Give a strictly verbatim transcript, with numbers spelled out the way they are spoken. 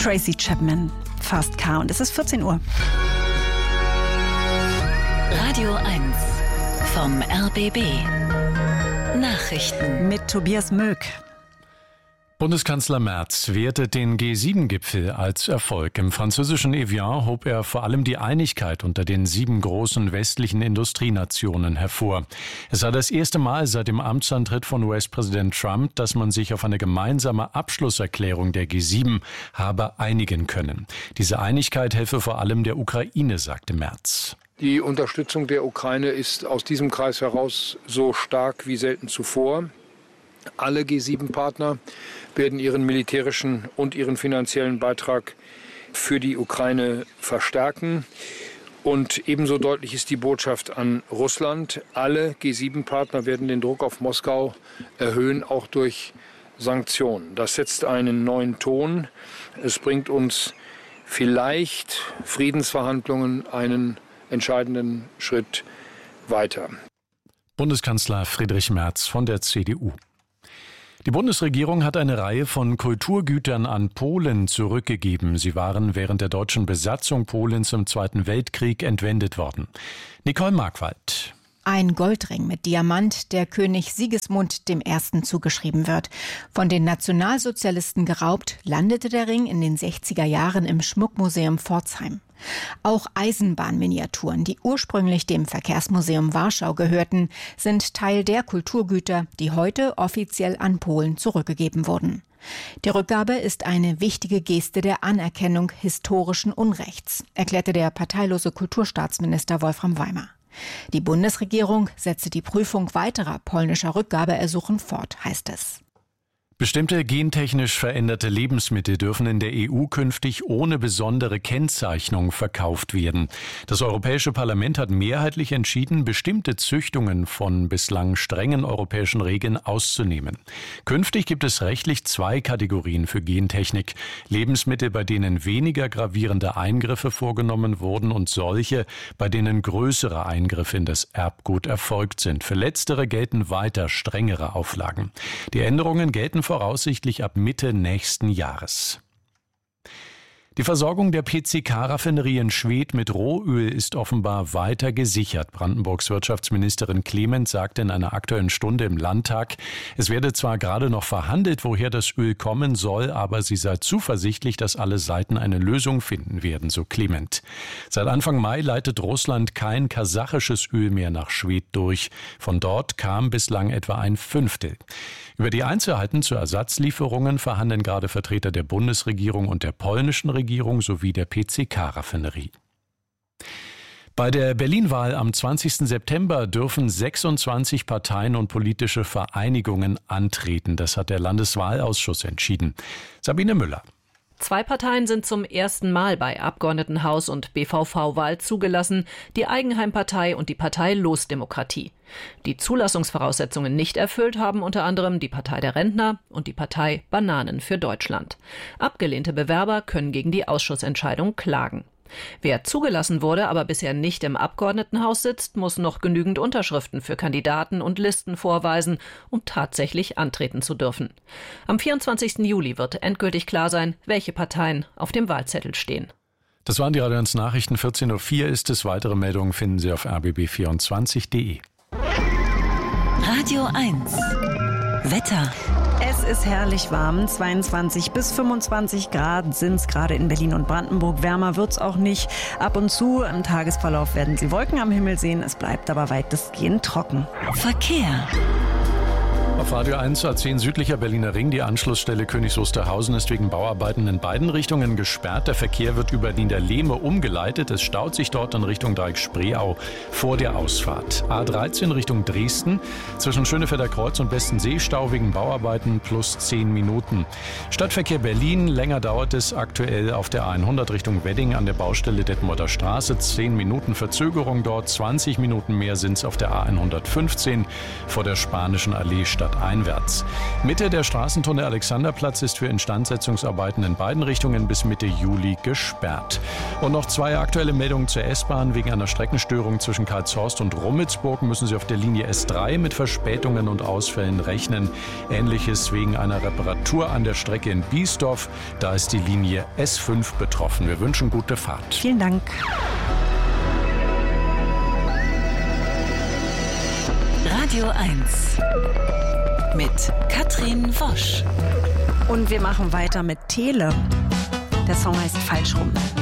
Tracy Chapman, Fast Car, und es ist vierzehn Uhr. Radio eins vom R B B. Nachrichten mit Tobias Möck. Bundeskanzler Merz wertet den G sieben Gipfel als Erfolg. Im französischen Evian hob er vor allem die Einigkeit unter den sieben großen westlichen Industrienationen hervor. Es sei das erste Mal seit dem Amtsantritt von U S-Präsident Trump, dass man sich auf eine gemeinsame Abschlusserklärung der G sieben habe einigen können. Diese Einigkeit helfe vor allem der Ukraine, sagte Merz. Die Unterstützung der Ukraine ist aus diesem Kreis heraus so stark wie selten zuvor. Alle G sieben Partner werden ihren militärischen und ihren finanziellen Beitrag für die Ukraine verstärken. Und ebenso deutlich ist die Botschaft an Russland. Alle G sieben Partner werden den Druck auf Moskau erhöhen, auch durch Sanktionen. Das setzt einen neuen Ton. Es bringt uns vielleicht Friedensverhandlungen einen entscheidenden Schritt weiter. Bundeskanzler Friedrich Merz von der C D U. Die Bundesregierung hat eine Reihe von Kulturgütern an Polen zurückgegeben. Sie waren während der deutschen Besatzung Polens im Zweiten Weltkrieg entwendet worden. Nicole Markwald. Ein Goldring mit Diamant, der König Sigismund der Erste zugeschrieben wird. Von den Nationalsozialisten geraubt, landete der Ring in den sechziger Jahren im Schmuckmuseum Pforzheim. Auch Eisenbahnminiaturen, die ursprünglich dem Verkehrsmuseum Warschau gehörten, sind Teil der Kulturgüter, die heute offiziell an Polen zurückgegeben wurden. Die Rückgabe ist eine wichtige Geste der Anerkennung historischen Unrechts, erklärte der parteilose Kulturstaatsminister Wolfram Weimer. Die Bundesregierung setze die Prüfung weiterer polnischer Rückgabeersuchen fort, heißt es. Bestimmte gentechnisch veränderte Lebensmittel dürfen in der E U künftig ohne besondere Kennzeichnung verkauft werden. Das Europäische Parlament hat mehrheitlich entschieden, bestimmte Züchtungen von bislang strengen europäischen Regeln auszunehmen. Künftig gibt es rechtlich zwei Kategorien für Gentechnik: Lebensmittel, bei denen weniger gravierende Eingriffe vorgenommen wurden, und solche, bei denen größere Eingriffe in das Erbgut erfolgt sind. Für letztere gelten weiter strengere Auflagen. Die Änderungen gelten voraussichtlich ab Mitte nächsten Jahres. Die Versorgung der P C K-Raffinerie in Schwedt mit Rohöl ist offenbar weiter gesichert. Brandenburgs Wirtschaftsministerin Clement sagte in einer Aktuellen Stunde im Landtag, es werde zwar gerade noch verhandelt, woher das Öl kommen soll, aber sie sei zuversichtlich, dass alle Seiten eine Lösung finden werden, so Clement. Seit Anfang Mai leitet Russland kein kasachisches Öl mehr nach Schwedt durch. Von dort kam bislang etwa ein Fünftel. Über die Einzelheiten zu Ersatzlieferungen verhandeln gerade Vertreter der Bundesregierung und der polnischen Regierung sowie der P C K-Raffinerie. Bei der Berlin-Wahl am zwanzigsten September dürfen sechsundzwanzig Parteien und politische Vereinigungen antreten. Das hat der Landeswahlausschuss entschieden. Sabine Müller. Zwei Parteien sind zum ersten Mal bei Abgeordnetenhaus- und B V V-Wahl zugelassen, die Eigenheimpartei und die Partei Losdemokratie. Die Zulassungsvoraussetzungen nicht erfüllt haben unter anderem die Partei der Rentner und die Partei Bananen für Deutschland. Abgelehnte Bewerber können gegen die Ausschussentscheidung klagen. Wer zugelassen wurde, aber bisher nicht im Abgeordnetenhaus sitzt, muss noch genügend Unterschriften für Kandidaten und Listen vorweisen, um tatsächlich antreten zu dürfen. Am vierundzwanzigsten Juli wird endgültig klar sein, welche Parteien auf dem Wahlzettel stehen. Das waren die Radio eins Nachrichten. vierzehn Uhr vier ist es. Weitere Meldungen finden Sie auf r b b vierundzwanzig punkt de. Radio eins Wetter. Es ist herrlich warm, zweiundzwanzig bis fünfundzwanzig Grad sind es gerade in Berlin und Brandenburg. Wärmer wird's auch nicht. Ab und zu im Tagesverlauf werden Sie Wolken am Himmel sehen. Es bleibt aber weitestgehend trocken. Verkehr. Auf Radio eins A zehn südlicher Berliner Ring. Die Anschlussstelle Königs Wusterhausen ist wegen Bauarbeiten in beiden Richtungen gesperrt. Der Verkehr wird über Niederlehme umgeleitet. Es staut sich dort in Richtung Dreieck Spreeau vor der Ausfahrt. A dreizehn Richtung Dresden. Zwischen Schönefelder Kreuz und Bestensee Stau wegen Bauarbeiten plus zehn Minuten. Stadtverkehr Berlin. Länger dauert es aktuell auf der A hundert Richtung Wedding an der Baustelle Detmolder Straße. zehn Minuten Verzögerung dort. zwanzig Minuten mehr sind es auf der A hundertfünfzehn vor der Spanischen Allee statt stadteinwärts. Mitte der Straßentunnel Alexanderplatz ist für Instandsetzungsarbeiten in beiden Richtungen bis Mitte Juli gesperrt. Und noch zwei aktuelle Meldungen zur S-Bahn. Wegen einer Streckenstörung zwischen Karlshorst und Rummelsburg müssen Sie auf der Linie S drei mit Verspätungen und Ausfällen rechnen. Ähnliches wegen einer Reparatur an der Strecke in Biesdorf. Da ist die Linie S fünf betroffen. Wir wünschen gute Fahrt. Vielen Dank. Radio eins mit Katrin Wosch. Und wir machen weiter mit Tele. Der Song heißt Falsch rum.